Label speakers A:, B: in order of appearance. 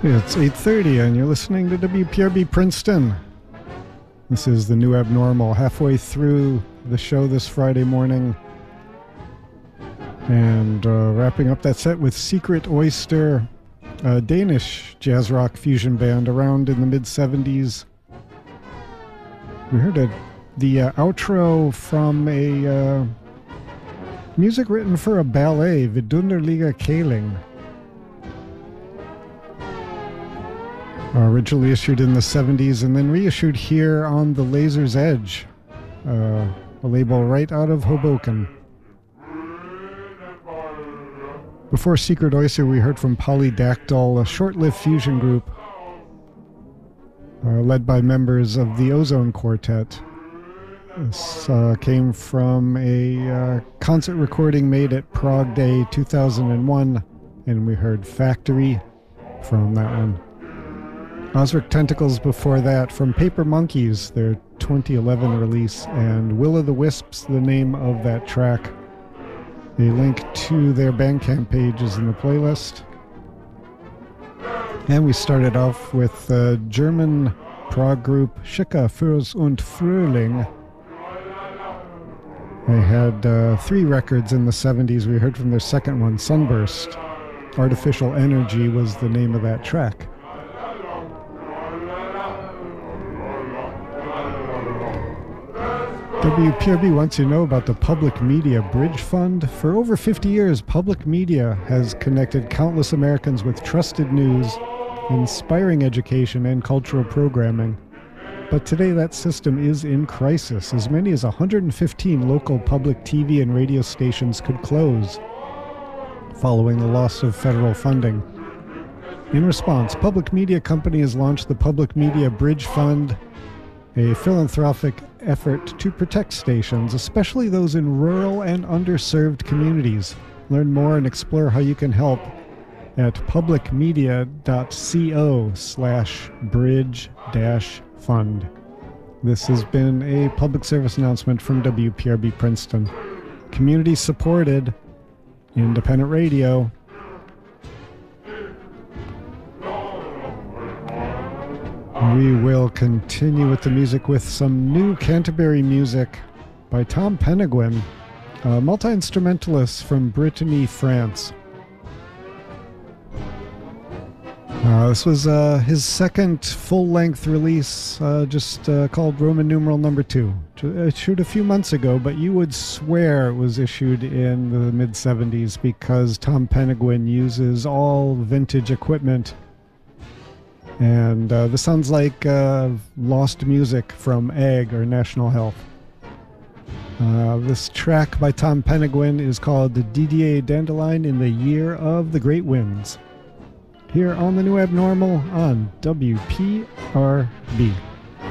A: It's 8:30 and you're listening to WPRB Princeton. This is the New Abnormal, halfway through the show this Friday morning. And wrapping up that set with Secret Oyster, a Danish jazz rock fusion band around in the mid-70s. We heard the outro from a music written for a ballet, Vidunderlige Kæling. Originally issued in the 70s and then reissued here on the Laser's Edge, a label right out of Hoboken. Before Secret Oyster, we heard from Polydactyl, a short-lived fusion group led by members of the Ozone Quartet. This came from a concert recording made at Prague Day 2001, and we heard Factory from that one. Ozric Tentacles before that from Paper Monkeys, their 2011 release, and Will o' the Wisps, the name of that track. A link to their Bandcamp page is in the playlist. And we started off with the German prog group Schicke, Furs und Frühling. They had 3 records in the 70s. We heard from their second one, Sunburst. Artificial Energy was the name of that track. WPRB wants you to know about the Public Media Bridge Fund. For over 50 years, Public Media has connected countless Americans with trusted news, inspiring education, and cultural programming. But today that system is in crisis. As many as 115 local public TV and radio stations could close, following the loss of federal funding. In response, Public Media Company has launched the Public Media Bridge Fund, a philanthropic effort to protect stations, especially those in rural and underserved communities. Learn more and explore how you can help at publicmedia.co/bridge-fund. This has been a public service announcement from WPRB Princeton. Community supported, independent radio. We will continue with the music with some new Canterbury music by Tom Penguin, a multi-instrumentalist from Brittany, France. This was his second full-length release, called Roman numeral number 2. Issued a few months ago, but you would swear it was issued in the mid-70s because Tom Penguin uses all vintage equipment. And this sounds like lost music from AG or National Health. This track by Tom Penguin is called Didier Dandelion in the Year of the Great Winds. Here on the New Abnormal on WPRB.